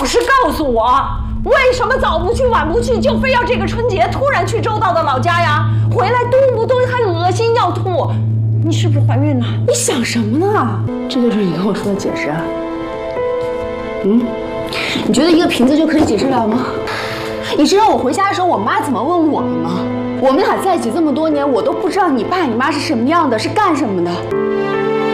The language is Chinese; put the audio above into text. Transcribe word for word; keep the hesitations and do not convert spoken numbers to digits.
实告诉我，为什么早不去晚不去，就非要这个春节突然去周道的老家呀？回来动不动还恶心要吐，你是不是怀孕了？你想什么呢？ 这就是你跟我说的解释啊？嗯，你觉得一个瓶子就可以解释了吗？你知道我回家的时候我妈怎么问我的吗？我们俩在一起这么多年，我都不知道你爸你妈是什么样的，是干什么的。